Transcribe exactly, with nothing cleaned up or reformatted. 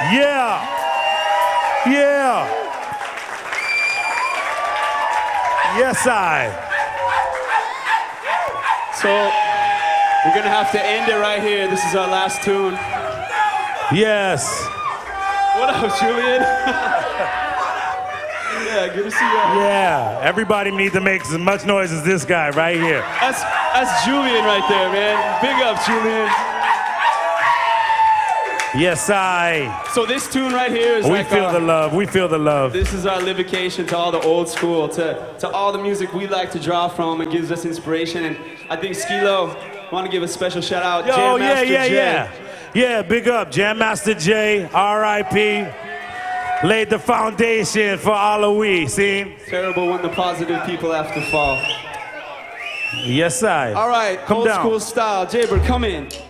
Yeah. Yeah. Yes, I. So we're gonna have to end it right here. This is our last tune. Yes. What up, Julian? Yeah, good to see you. Yeah. Everybody needs to make as much noise as this guy right here. That's that's Julian right there, man. Big up, Julian. Yes, I. So this tune right here is We like feel our, the love. We feel the love. This is our livocation to all the old school, to, to all the music we like to draw from. It gives us inspiration. And I think Skee-Lo, want to give a special shout out. Yo, Jam yeah, Master yeah, Jay. yeah. Yeah, big up. Jam Master Jay, R I P Laid the foundation for all of we, see? Terrible when the positive people have to fall. Yes, I. All right, Come old down. school style. Jaybird, come in.